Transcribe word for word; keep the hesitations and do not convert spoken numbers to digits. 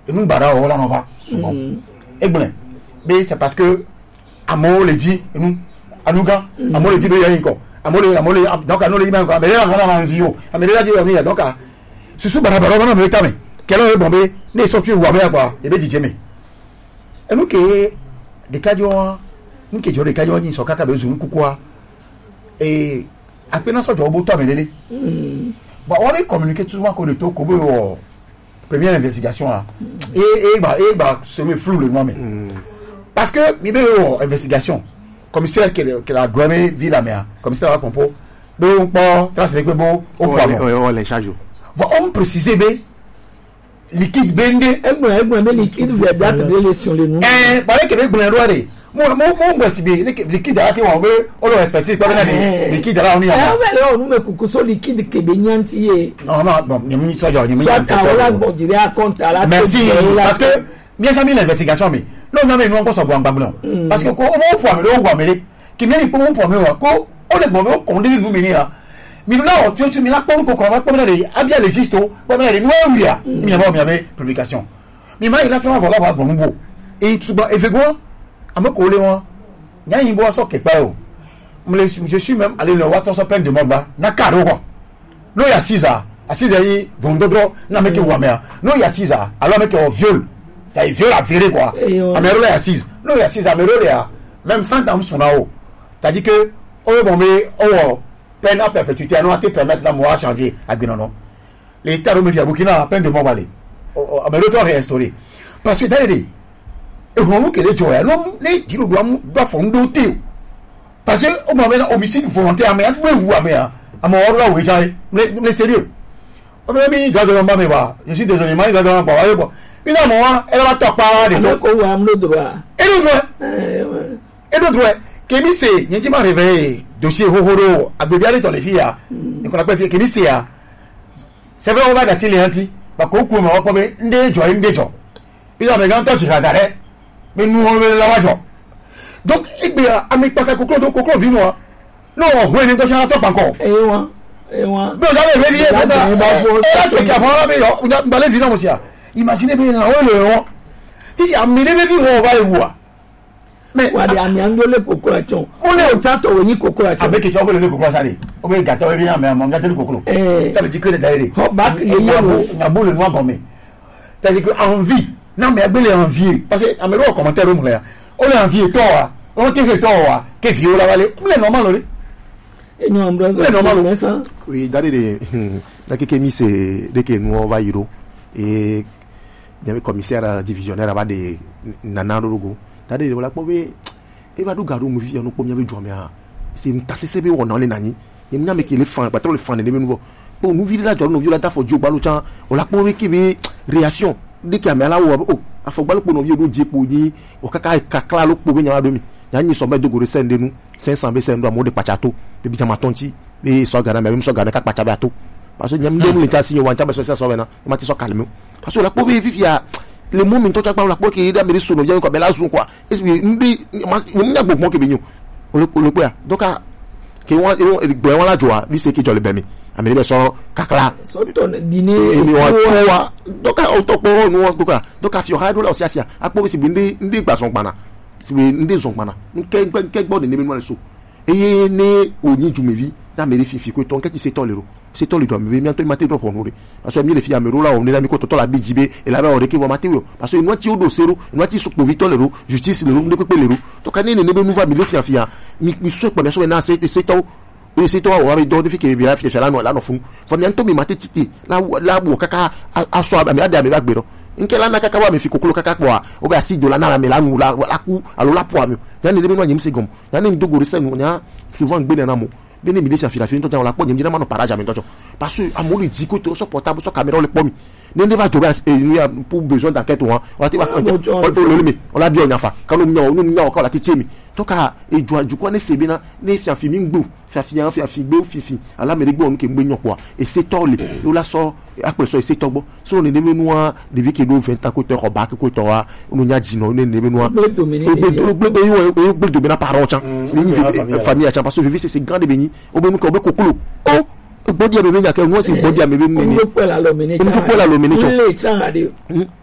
et nous bara on on va souvent et bon mais c'est parce que amo le dit nous anuga amo le dit be yin ko amo le amo le donc ano le yin ko mais là on a envie o mais là dit on donc susu bara bara on me tame quel est bon be ne sorti wa me quoi e be dijeme et nous que de kajo nous que jore kajo ni so kaka be zu nkukwa et apena so jobo to amelele bon on est communiqué souvent qu'on est au Kobo première investigation là et et bah et bah se me flou le moi mais parce que mi be investigation commissaire qui qui la gommé ville la mer commissaire à pompo donc bon ça c'est que bon au point on les charge bon on préciser be liquide bende e gbo e gbo be liquide via date de l'élection le nous eh ba le que be gbo droit de mo mo mo mo si be liquide là qui on veut on le respecter pas na liquide là on y a ah mais là on met kukuso liquide que be nyanti e non non bon ni mi so jo ni mi nyanti ala bon dire à compte à la merci parce que bien jamais l'investigation mais non non mais nous encore so bon gbagbo parce que ko mo fo mi lo gwa mi ki mi po mo fo mi wa ko o le gbo mi o kon de nu mi ni ha mi là tu tu mi la pon ko ko va pon de abia les histo pon de no wia mi ba mi ave publication mi ma il a fait un voilà bon bon et tu ba efego amako le won nya yin bo so ke pa o je suis même allé le voir son peine de mort ba na karo ko no ya sisa asisa yi bondodro na meke wa mea no ya sisa alors meke o viol ta viol a viré quoi amero la assise no ya sisa amero ya même cent ans son là-haut t'as dit que oh bon mais oh peine à perpétuité non à te permettre la mort changer à Guinée l'état de Média Burkina peine de mort balé amero to réinstaurer parce que d'aller et on que les joie non les dire doit doit fonder parce que au moment homicide volontaire mais oui ou mais à mon là oui j'ai mais sérieux on me mis dans le mbame ba je suis désolé mais dans le mbame ba il a moi elle va top pas de ko wa am le droit et le droit et le droit kemi c'est nyi ma réveiller dossier hohoro agbediale dans les filles et qu'on appelle kemi c'est a c'est vrai on va dans les anti ba ko ku ma ko be nde jo nde jo il a me gan touch ka dare mais nous on veut la wajo donc il be a mi passe koklo do koklo vino non on ne doit pas top encore et wa et wa bon j'avais vérifié et là tu qui avant là mais on a balé vino aussi imaginez bien là on le on ti amine be vi on va le voir mais wa de ami angole kokolacho on le tato woni kokolacho avec qui tu veux le kokolacho allez on va gâteau bien mais on gâteau le kokolo ça veut dire que d'ailleurs ho back et yelo na boule noir gommé ça veut dire que envie non mais agbele envie parce que amelo commentaire mo là on envie toi on te que toi que vieux là vale c'est normal là et nous embrasse c'est normal ça oui d'aller na kekemi c'est de que nous on va yiro et le commissaire divisionnaire va de nana logo d'aller voilà pour et va do garo mo vie no po mi ave jo me ha c'est ntase se be wona le nani ni nya me ke le fan pas trop le fan de me nouveau pour nous vivre là jo no viola ta fo jo balo chan on la pour que be réaction de ki amela wo o afogbalo po no vie do die po ni o kaka kakla lo po be nya do mi nya ni so me do go send nu cinq cents be send do mo de pachato be bi ta matonti be so gana me so gana ka pacha ba to parce que nyam dem le cha sinyo wan cha be so so na ma ti so calme parce que la po be vivia le moment to cha pa la po ke da me so no je ko be la sun kwa es bi mbi mo nya gbogbo ke be nyu o le le po ya donc ke won gbe won la joa bi se ke jo le be mi amele be so kakla so ton dîner et mi wa to wa donc o to po nu won donc donc afi o ha do la o sia sia apo be si bi ndi ndi gba son pana si bi ndi son pana nke nke gbo de ne mi no le so eye ne oni jumevi na me fifi ko ton ke ti se ton lero se ton le do me mi anto mate do pour nous parce que mi le fi amero la on ne la mi ko to la bijibe et la ba o de ke wo mate wo parce que no ti o do sero no ti so po victor lero justice lero ne pepe lero to ka ne ne be nouva mi le fi afia mi mi so pe me so na se se to e se to wa do de fi ke bi la fi la no la no fun fo mi anto mi mate titi la la wo kaka aso ba mi ada me ba gbero nke la na kaka wa mi fi kokolo kaka po a o ba si do la na me la nu la la ku alo la po a mi ya ne le be no nyim se gom ya ne mi do go rese nu nya souvent gbe na mo be ne mi le fi afia fi to ta la po nyim jina ma no paraja mi to parce que amolo di ko to so portable so caméra le po mi ne ne va jober et pour besoin d'enquête on on ti va on le on la bi on yafa kan no nya no nya ka la ti mi to ka e ju aju ko ne se bi na ne fi afi mi ngbu fi afi an fi afi gbe fifi ala me gbe on ke ngbe nyon po et c'est tole o la so après so c'est togbo so ne ne menu a de vi ke do vingt ans ko to ko ba ko to wa no nya ji no ne ne menu a gbe gbe yo gbe do be na paro chan ni famille a chan parce que je vis c'est grand de beni o be nu ko be kokolo oh body a bebe nyaka nwo si body a bebe nne ni ko la lo mene ko la lo mene cho le chan ade